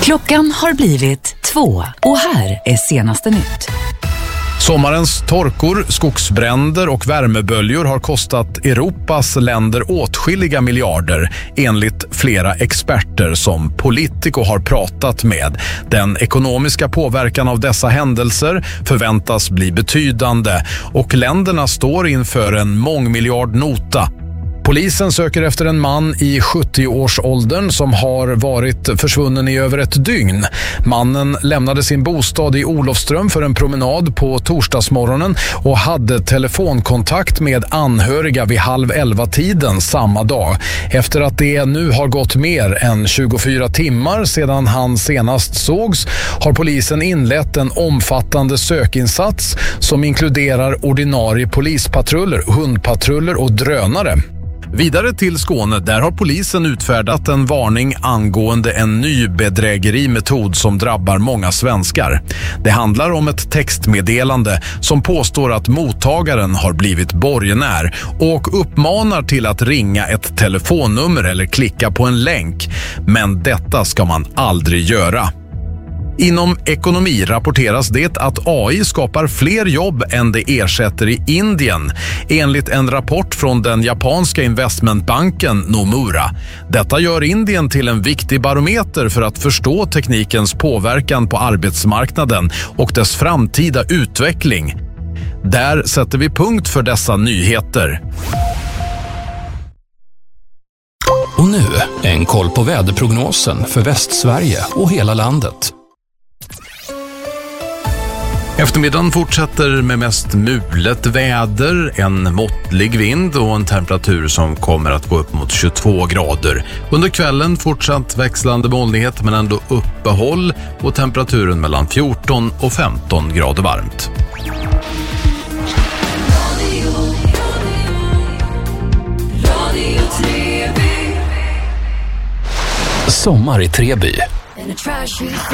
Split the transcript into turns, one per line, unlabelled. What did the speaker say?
Klockan har blivit 2 och här är senaste nytt.
Sommarens torkor, skogsbränder och värmeböljor har kostat Europas länder åtskilliga miljarder, enligt flera experter som Politico har pratat med. Den ekonomiska påverkan av dessa händelser förväntas bli betydande och länderna står inför en mångmiljardnota. Polisen söker efter en man i 70-årsåldern som har varit försvunnen i över ett dygn. Mannen lämnade sin bostad i Olofström för en promenad på torsdagsmorgonen och hade telefonkontakt med anhöriga vid 22:30 samma dag. Efter att det nu har gått mer än 24 timmar sedan han senast sågs har polisen inlett en omfattande sökinsats som inkluderar ordinarie polispatruller, hundpatruller och drönare. Vidare till Skåne, där har polisen utfärdat en varning angående en ny bedrägerimetod som drabbar många svenskar. Det handlar om ett textmeddelande som påstår att mottagaren har blivit borgenär och uppmanar till att ringa ett telefonnummer eller klicka på en länk. Men detta ska man aldrig göra. Inom ekonomi rapporteras det att AI skapar fler jobb än det ersätter i Indien, enligt en rapport från den japanska investmentbanken Nomura. Detta gör Indien till en viktig barometer för att förstå teknikens påverkan på arbetsmarknaden och dess framtida utveckling. Där sätter vi punkt för dessa nyheter.
Och nu en koll på väderprognosen för Västsverige och hela landet.
Eftermiddagen fortsätter med mest mulet väder, en måttlig vind och en temperatur som kommer att gå upp mot 22 grader. Under kvällen fortsatt växlande molnighet men ändå uppehåll och temperaturen mellan 14 och 15 grader varmt.
Sommar i Treby.